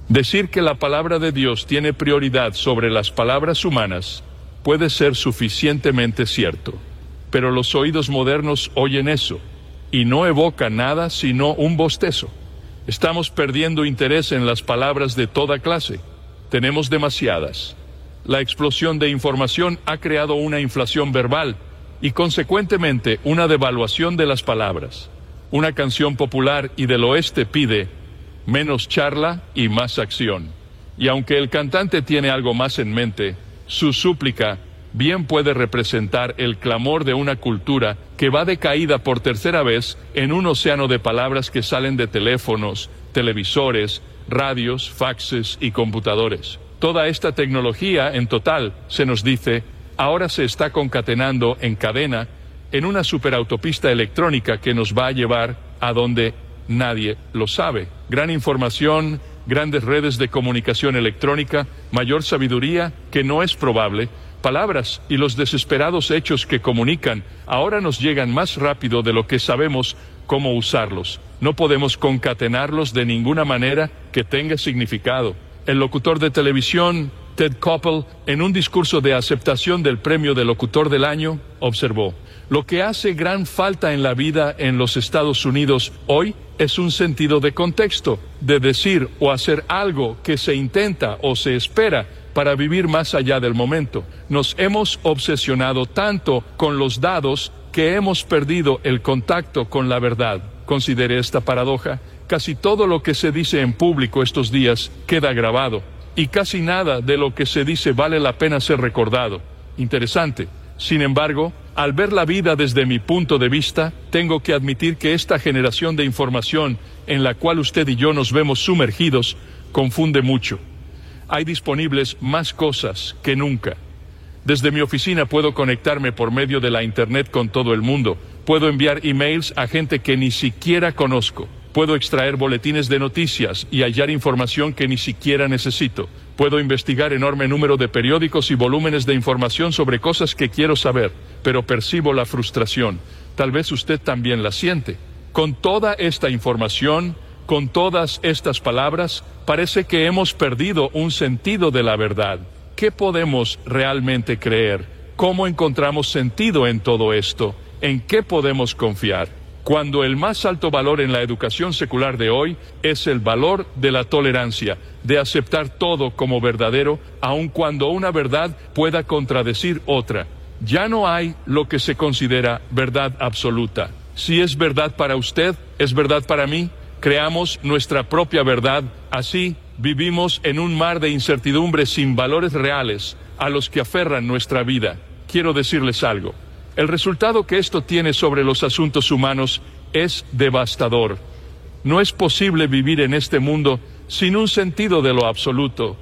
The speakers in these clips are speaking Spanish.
Decir que la palabra de Dios tiene prioridad sobre las palabras humanas puede ser suficientemente cierto, pero los oídos modernos oyen eso y no evoca nada sino un bostezo. Estamos perdiendo interés en las palabras de toda clase. Tenemos demasiadas. La explosión de información ha creado una inflación verbal y consecuentemente una devaluación de las palabras. Una canción popular y del oeste pide menos charla y más acción. Y aunque el cantante tiene algo más en mente, su súplica bien puede representar el clamor de una cultura que va de caída por tercera vez en un océano de palabras que salen de teléfonos, televisores, radios, faxes y computadores. Toda esta tecnología, en total, se nos dice, ahora se está concatenando en cadena en una superautopista electrónica que nos va a llevar a donde nadie lo sabe. Gran información, grandes redes de comunicación electrónica, mayor sabiduría que no es probable, palabras y los desesperados hechos que comunican ahora nos llegan más rápido de lo que sabemos cómo usarlos. No podemos concatenarlos de ninguna manera que tenga significado. El locutor de televisión, Ted Koppel, en un discurso de aceptación del premio de locutor del año, observó: lo que hace gran falta en la vida en los Estados Unidos hoy es un sentido de contexto, de decir o hacer algo que se intenta o se espera para vivir más allá del momento. Nos hemos obsesionado tanto con los dados que hemos perdido el contacto con la verdad. Considere esta paradoja. Casi todo lo que se dice en público estos días queda grabado, y casi nada de lo que se dice vale la pena ser recordado. Interesante. Sin embargo, al ver la vida desde mi punto de vista, tengo que admitir que esta generación de información en la cual usted y yo nos vemos sumergidos confunde mucho. Hay disponibles más cosas que nunca. Desde mi oficina puedo conectarme por medio de la Internet con todo el mundo. Puedo enviar emails a gente que ni siquiera conozco. Puedo extraer boletines de noticias y hallar información que ni siquiera necesito. Puedo investigar enorme número de periódicos y volúmenes de información sobre cosas que quiero saber, pero percibo la frustración. Tal vez usted también la siente. Con toda esta información, con todas estas palabras, parece que hemos perdido un sentido de la verdad. ¿Qué podemos realmente creer? ¿Cómo encontramos sentido en todo esto? ¿En qué podemos confiar? Cuando el más alto valor en la educación secular de hoy es el valor de la tolerancia, de aceptar todo como verdadero, aun cuando una verdad pueda contradecir otra. Ya no hay lo que se considera verdad absoluta. Si es verdad para usted, es verdad para mí. Creamos nuestra propia verdad. Así vivimos en un mar de incertidumbre sin valores reales a los que aferran nuestra vida. Quiero decirles algo. El resultado que esto tiene sobre los asuntos humanos es devastador. No es posible vivir en este mundo sin un sentido de lo absoluto.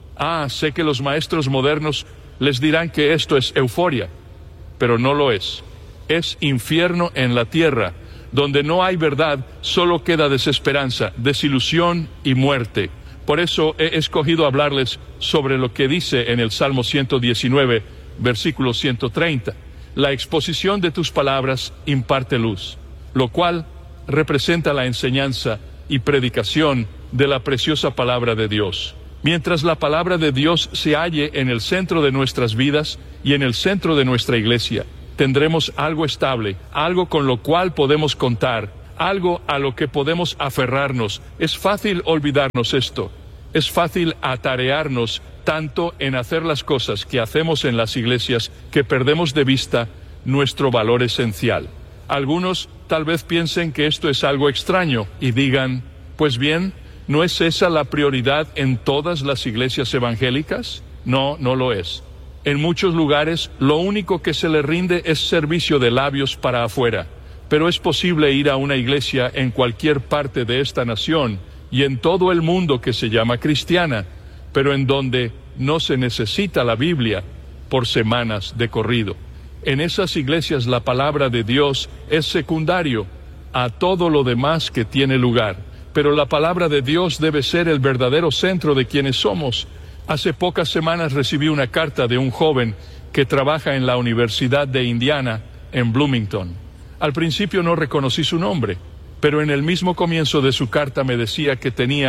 Sé que los maestros modernos les dirán que esto es euforia, pero no lo es. Es infierno en la tierra, donde no hay verdad, solo queda desesperanza, desilusión y muerte. Por eso he escogido hablarles sobre lo que dice en el Salmo 119, versículo 130. La exposición de tus palabras imparte luz, lo cual representa la enseñanza y predicación de la preciosa palabra de Dios. Mientras la palabra de Dios se halle en el centro de nuestras vidas y en el centro de nuestra iglesia, tendremos algo estable, algo con lo cual podemos contar, algo a lo que podemos aferrarnos. Es fácil olvidarnos esto. Es fácil atarearnos tanto en hacer las cosas que hacemos en las iglesias que perdemos de vista nuestro valor esencial. Algunos tal vez piensen que esto es algo extraño y digan, pues bien, ¿no es esa la prioridad en todas las iglesias evangélicas? No, no lo es. En muchos lugares lo único que se le rinde es servicio de labios para afuera, pero es posible ir a una iglesia en cualquier parte de esta nación y en todo el mundo que se llama cristiana, pero en donde no se necesita la Biblia por semanas de corrido. En esas iglesias la palabra de Dios es secundario a todo lo demás que tiene lugar, pero la palabra de Dios debe ser el verdadero centro de quienes somos. Hace pocas semanas recibí una carta de un joven que trabaja en la Universidad de Indiana, en Bloomington. Al principio no reconocí su nombre, pero en el mismo comienzo de su carta me decía que tenía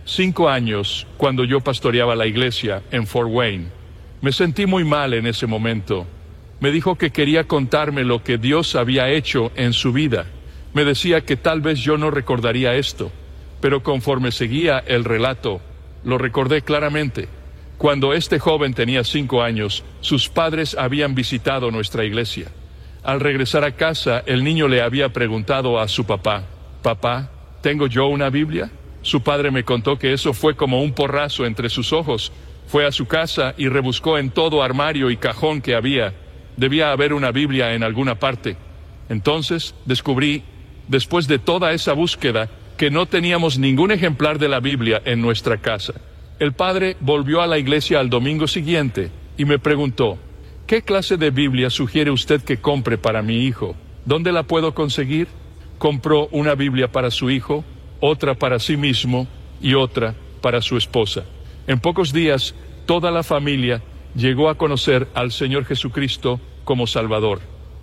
5 años cuando yo pastoreaba la iglesia en Fort Wayne. Me sentí muy mal en ese momento. Me dijo que quería contarme lo que Dios había hecho en su vida. Me decía que tal vez yo no recordaría esto, pero conforme seguía el relato, lo recordé claramente. Cuando este joven tenía 5 años, sus padres habían visitado nuestra iglesia. Al regresar a casa, el niño le había preguntado a su papá: «Papá, ¿tengo yo una Biblia?». Su padre me contó que eso fue como un porrazo entre sus ojos. Fue a su casa y rebuscó en todo armario y cajón que había. Debía haber una Biblia en alguna parte. Entonces descubrí, después de toda esa búsqueda, que no teníamos ningún ejemplar de la Biblia en nuestra casa. El padre volvió a la iglesia al domingo siguiente y me preguntó: «¿Qué clase de Biblia sugiere usted que compre para mi hijo? ¿Dónde la puedo conseguir?». Compró una Biblia para su hijo, otra para sí mismo y otra para su esposa. En pocos días, toda la familia llegó a conocer al Señor Jesucristo como Salvador.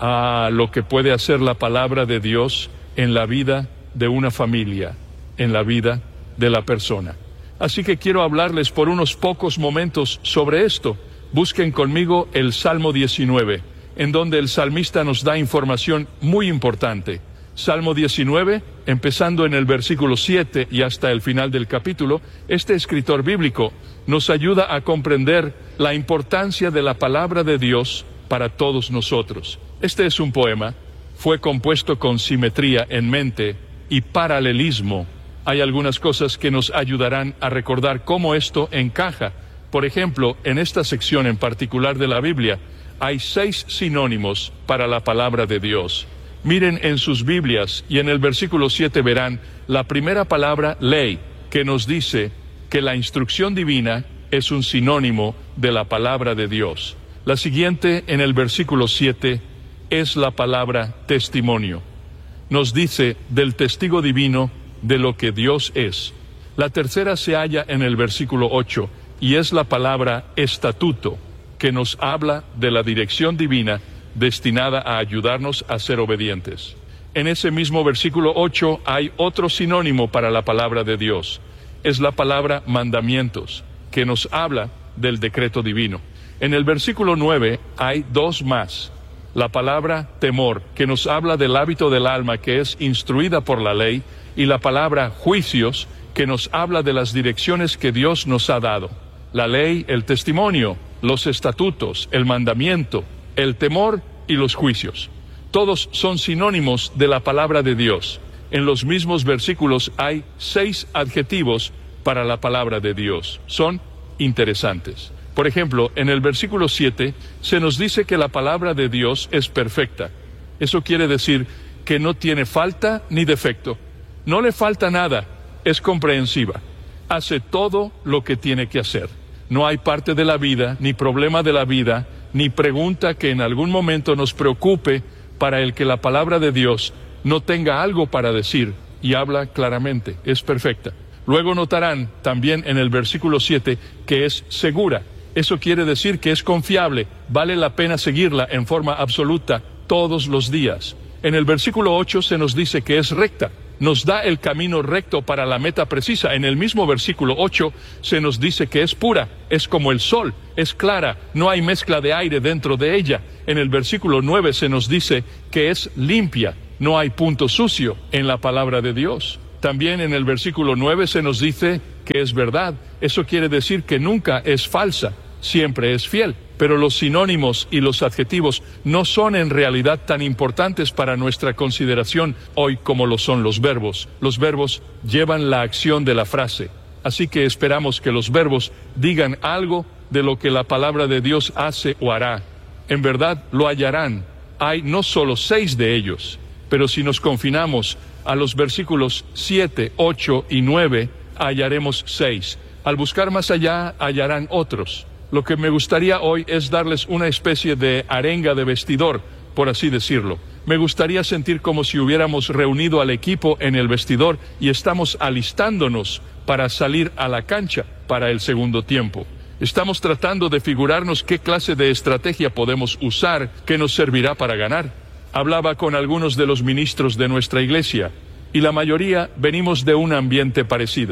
Lo que puede hacer la palabra de Dios en la vida de una familia, en la vida de la persona. Así que quiero hablarles por unos pocos momentos sobre esto. Busquen conmigo el Salmo 19, en donde el salmista nos da información muy importante. Salmo 19, empezando en el versículo 7 y hasta el final del capítulo, este escritor bíblico nos ayuda a comprender la importancia de la palabra de Dios para todos nosotros. Este es un poema, fue compuesto con simetría en mente y paralelismo. Hay algunas cosas que nos ayudarán a recordar cómo esto encaja. Por ejemplo, en esta sección en particular de la Biblia, hay 6 sinónimos para la palabra de Dios. Miren en sus Biblias y en el versículo 7 verán la primera palabra, ley, que nos dice que la instrucción divina es un sinónimo de la palabra de Dios. La siguiente, en el versículo 7, es la palabra testimonio. Nos dice del testigo divino de lo que Dios es. La tercera se halla en el versículo 8 y es la palabra estatuto, que nos habla de la dirección divina destinada a ayudarnos a ser obedientes. En ese mismo versículo 8 hay otro sinónimo para la palabra de Dios. Es la palabra mandamientos, que nos habla del decreto divino. En el versículo 9 hay 2 más. La palabra temor, que nos habla del hábito del alma que es instruida por la ley, y la palabra juicios, que nos habla de las direcciones que Dios nos ha dado. La ley, el testimonio, los estatutos, el mandamiento, el temor y los juicios. Todos son sinónimos de la palabra de Dios. En los mismos versículos hay 6 adjetivos para la palabra de Dios. Son interesantes. Por ejemplo, en el versículo 7 se nos dice que la palabra de Dios es perfecta. Eso quiere decir que no tiene falta ni defecto. No le falta nada, es comprensiva. Hace todo lo que tiene que hacer. No hay parte de la vida, ni problema de la vida, ni pregunta que en algún momento nos preocupe para el que la palabra de Dios no tenga algo para decir, y habla claramente, es perfecta. Luego notarán también en el versículo 7 que es segura. Eso quiere decir que es confiable, vale la pena seguirla en forma absoluta todos los días. En el versículo 8 se nos dice que es recta. Nos da el camino recto para la meta precisa. En el mismo versículo 8 se nos dice que es pura, es como el sol, es clara, no hay mezcla de aire dentro de ella. En el versículo 9 se nos dice que es limpia, no hay punto sucio en la palabra de Dios. También en el versículo 9 se nos dice que es verdad. Eso quiere decir que nunca es falsa, siempre es fiel. Pero los sinónimos y los adjetivos no son en realidad tan importantes para nuestra consideración hoy como lo son los verbos. Los verbos llevan la acción de la frase. Así que esperamos que los verbos digan algo de lo que la palabra de Dios hace o hará. En verdad lo hallarán. Hay no solo 6 de ellos, pero si nos confinamos a los versículos 7, 8 y 9, hallaremos 6. Al buscar más allá, hallarán otros. Lo que me gustaría hoy es darles una especie de arenga de vestidor, por así decirlo. Me gustaría sentir como si hubiéramos reunido al equipo en el vestidor y estamos alistándonos para salir a la cancha para el segundo tiempo. Estamos tratando de figurarnos qué clase de estrategia podemos usar que nos servirá para ganar. Hablaba con algunos de los ministros de nuestra iglesia y la mayoría venimos de un ambiente parecido.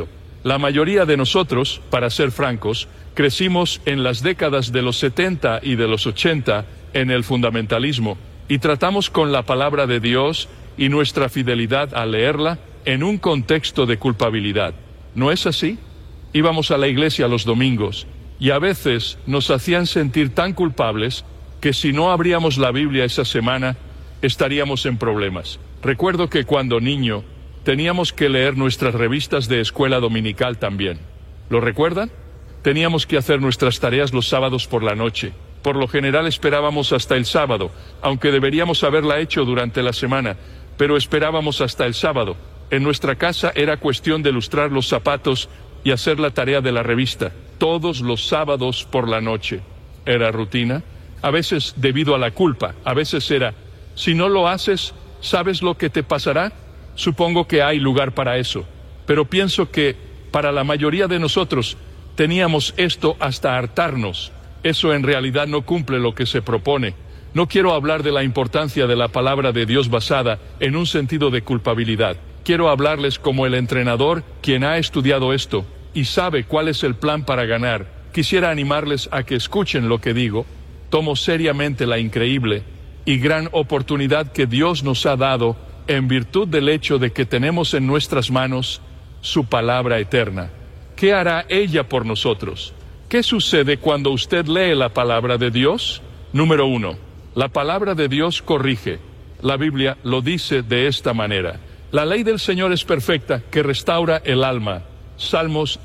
La mayoría de nosotros, para ser francos, crecimos en las décadas de los 70 y de los 80 en el fundamentalismo, y tratamos con la palabra de Dios y nuestra fidelidad a leerla en un contexto de culpabilidad. ¿No es así? Íbamos a la iglesia los domingos, y a veces nos hacían sentir tan culpables que si no abríamos la Biblia esa semana, estaríamos en problemas. Recuerdo que cuando niño, teníamos que leer nuestras revistas de escuela dominical también. ¿Lo recuerdan? Teníamos que hacer nuestras tareas los sábados por la noche. Por lo general esperábamos hasta el sábado, aunque deberíamos haberla hecho durante la semana, pero esperábamos hasta el sábado. En nuestra casa era cuestión de lustrar los zapatos y hacer la tarea de la revista, todos los sábados por la noche. Era rutina, a veces debido a la culpa, a veces era, si no lo haces, ¿sabes lo que te pasará? Supongo que hay lugar para eso, pero pienso que para la mayoría de nosotros teníamos esto hasta hartarnos. Eso en realidad no cumple lo que se propone. No quiero hablar de la importancia de la palabra de Dios basada en un sentido de culpabilidad. Quiero hablarles como el entrenador quien ha estudiado esto y sabe cuál es el plan para ganar. Quisiera animarles a que escuchen lo que digo. Tomo seriamente la increíble y gran oportunidad que Dios nos ha dado en virtud del hecho de que tenemos en nuestras manos su palabra eterna. ¿Qué hará ella por nosotros? ¿Qué sucede cuando usted lee la palabra de Dios? Número 1. La palabra de Dios corrige. La Biblia lo dice de esta manera. La ley del Señor es perfecta, que restaura el alma. Salmos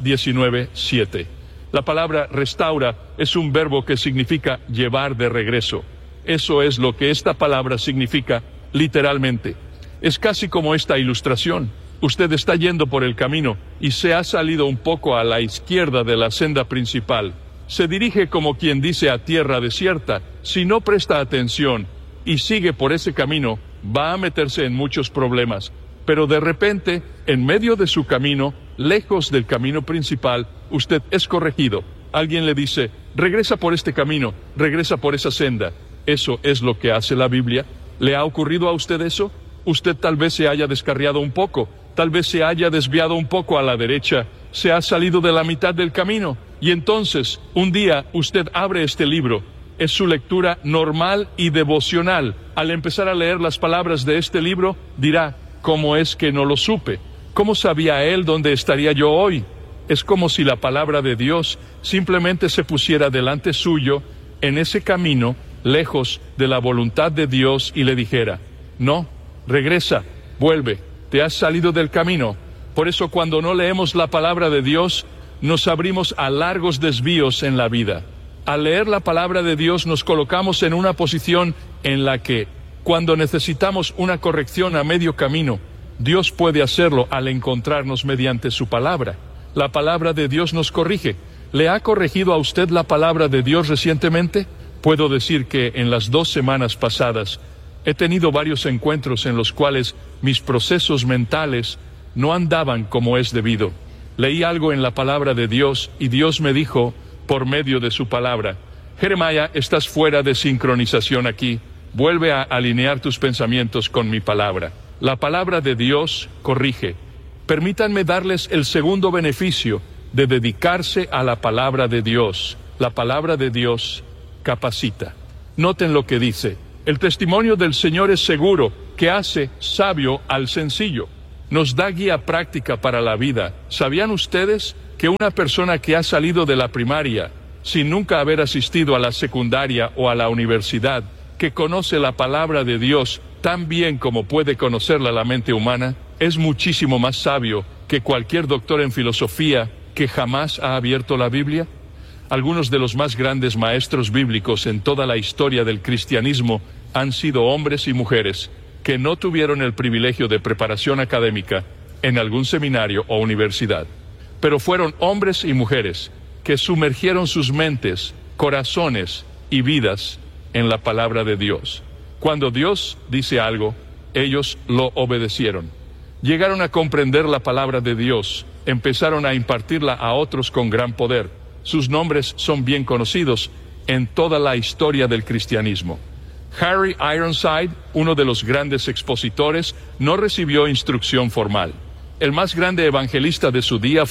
19:7. La palabra restaura es un verbo que significa llevar de regreso. Eso es lo que esta palabra significa literalmente. Es casi como esta ilustración. Usted está yendo por el camino y se ha salido un poco a la izquierda de la senda principal. Se dirige como quien dice a tierra desierta. Si no presta atención y sigue por ese camino, va a meterse en muchos problemas. Pero de repente, en medio de su camino, lejos del camino principal, usted es corregido. Alguien le dice, regresa por este camino, regresa por esa senda. Eso es lo que hace la Biblia. ¿Le ha ocurrido a usted eso? Usted tal vez se haya descarriado un poco, tal vez se haya desviado un poco a la derecha, se ha salido de la mitad del camino, y entonces, un día, usted abre este libro. Es su lectura normal y devocional. Al empezar a leer las palabras de este libro, dirá, ¿cómo es que no lo supe? ¿Cómo sabía él dónde estaría yo hoy? Es como si la palabra de Dios simplemente se pusiera delante suyo, en ese camino, lejos de la voluntad de Dios, y le dijera, no, regresa, vuelve, te has salido del camino. Por eso cuando no leemos la palabra de Dios, nos abrimos a largos desvíos en la vida. Al leer la palabra de Dios nos colocamos en una posición en la que, cuando necesitamos una corrección a medio camino, Dios puede hacerlo al encontrarnos mediante su palabra. La palabra de Dios nos corrige. ¿Le ha corregido a usted la palabra de Dios recientemente? Puedo decir que en las 2 semanas pasadas he tenido varios encuentros en los cuales mis procesos mentales no andaban como es debido. Leí algo en la palabra de Dios y Dios me dijo, por medio de su palabra, Jeremiah, estás fuera de sincronización aquí. Vuelve a alinear tus pensamientos con mi palabra. La palabra de Dios corrige. Permítanme darles el segundo beneficio de dedicarse a la palabra de Dios. La palabra de Dios capacita. Noten lo que dice. El testimonio del Señor es seguro, que hace sabio al sencillo. Nos da guía práctica para la vida. ¿Sabían ustedes que una persona que ha salido de la primaria, sin nunca haber asistido a la secundaria o a la universidad, que conoce la palabra de Dios tan bien como puede conocerla la mente humana, es muchísimo más sabio que cualquier doctor en filosofía que jamás ha abierto la Biblia? Algunos de los más grandes maestros bíblicos en toda la historia del cristianismo han sido hombres y mujeres que no tuvieron el privilegio de preparación académica en algún seminario o universidad, pero fueron hombres y mujeres que sumergieron sus mentes, corazones y vidas en la palabra de Dios. Cuando Dios dice algo, ellos lo obedecieron. Llegaron a comprender la palabra de Dios, empezaron a impartirla a otros con gran poder. Sus nombres son bien conocidos en toda la historia del cristianismo. Harry Ironside, uno de los grandes expositores, no recibió instrucción formal. El más grande evangelista de su día fue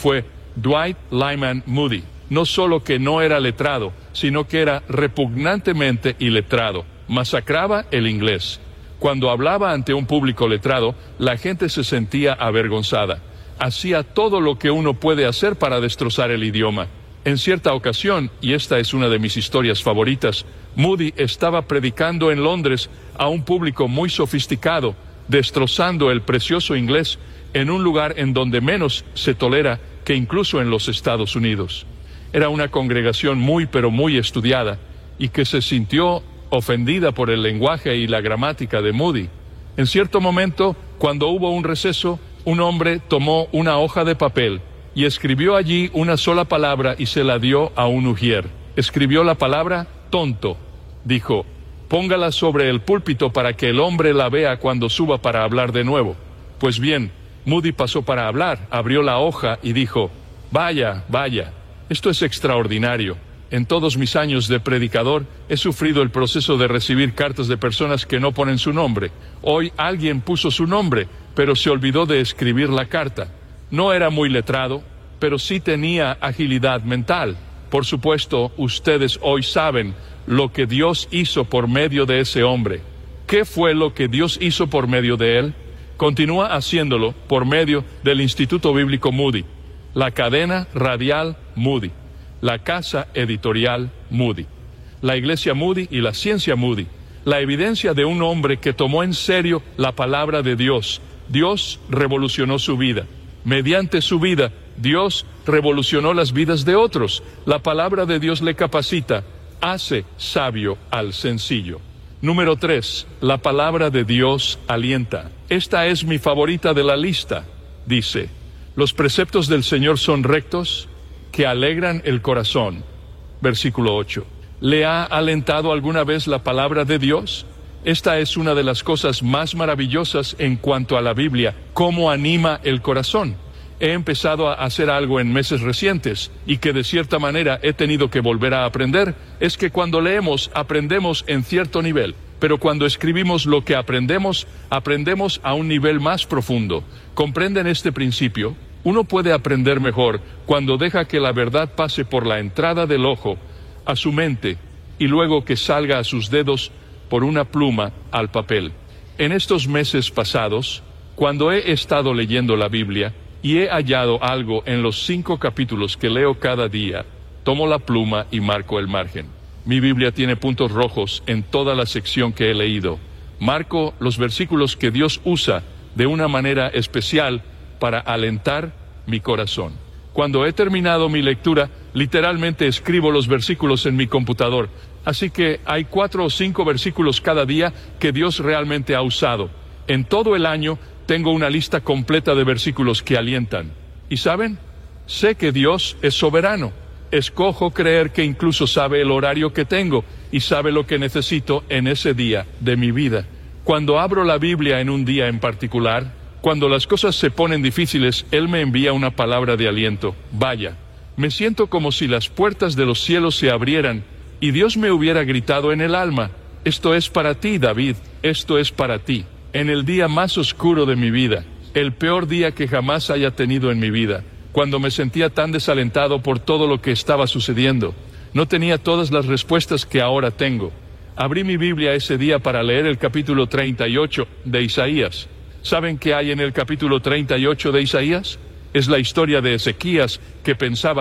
Dwight Lyman Moody no solo que no era letrado, sino que era repugnantemente iletrado. Masacraba el inglés. Cuando hablaba ante un público letrado, la gente se sentía avergonzada. Hacía todo lo que uno puede hacer para destrozar el idioma. En cierta ocasión, y esta es una de mis historias favoritas, Moody estaba predicando en Londres a un público muy sofisticado, destrozando el precioso inglés en un lugar en donde menos se tolera que incluso en los Estados Unidos. Era una congregación muy pero muy estudiada y que se sintió ofendida por el lenguaje y la gramática de Moody. En cierto momento, cuando hubo un receso, un hombre tomó una hoja de papel y escribió allí una sola palabra y se la dio a un ujier. Escribió la palabra tonto. Dijo, póngala sobre el púlpito para que el hombre la vea cuando suba para hablar de nuevo. Pues bien, Moody pasó para hablar, abrió la hoja y dijo, vaya, vaya, esto es extraordinario. En todos mis años de predicador he sufrido el proceso de recibir cartas de personas que no ponen su nombre. Hoy alguien puso su nombre, pero se olvidó de escribir la carta. No era muy letrado, pero sí tenía agilidad mental. Por supuesto, ustedes hoy saben lo que Dios hizo por medio de ese hombre. ¿Qué fue lo que Dios hizo por medio de él? Continúa haciéndolo por medio del Instituto Bíblico Moody, la cadena radial Moody, la casa editorial Moody, la iglesia Moody y la ciencia Moody, la evidencia de un hombre que tomó en serio la palabra de Dios. Dios revolucionó su vida. Mediante su vida, Dios revolucionó las vidas de otros. La palabra de Dios le capacita, hace sabio al sencillo. Número 3, la palabra de Dios alienta. Esta es mi favorita de la lista. Dice, los preceptos del Señor son rectos, que alegran el corazón. Versículo 8. ¿Le ha alentado alguna vez la palabra de Dios? Esta es una de las cosas más maravillosas en cuanto a la Biblia, cómo anima el corazón. He empezado a hacer algo en meses recientes y que de cierta manera he tenido que volver a aprender, es que cuando leemos aprendemos en cierto nivel, pero cuando escribimos lo que aprendemos, aprendemos a un nivel más profundo. ¿Comprenden este principio? Uno puede aprender mejor cuando deja que la verdad pase por la entrada del ojo a su mente y luego que salga a sus dedos por una pluma al papel. En estos meses pasados, cuando he estado leyendo la Biblia y he hallado algo en los 5 capítulos que leo cada día, tomo la pluma y marco el margen. Mi Biblia tiene puntos rojos en toda la sección que he leído. Marco los versículos que Dios usa de una manera especial para alentar mi corazón. Cuando he terminado mi lectura, literalmente escribo los versículos en mi computador. Así que hay 4 o 5 versículos cada día que Dios realmente ha usado. En todo el año tengo una lista completa de versículos que alientan. ¿Y saben? Sé que Dios es soberano. Escojo creer que incluso sabe el horario que tengo y sabe lo que necesito en ese día de mi vida. Cuando abro la Biblia en un día en particular, cuando las cosas se ponen difíciles, Él me envía una palabra de aliento. Vaya, me siento como si las puertas de los cielos se abrieran y Dios me hubiera gritado en el alma, esto es para ti, David, esto es para ti. En el día más oscuro de mi vida, el peor día que jamás haya tenido en mi vida, cuando me sentía tan desalentado por todo lo que estaba sucediendo, no tenía todas las respuestas que ahora tengo. Abrí mi Biblia ese día para leer el capítulo 38 de Isaías. ¿Saben qué hay en el capítulo 38 de Isaías? Es la historia de Ezequías que pensaba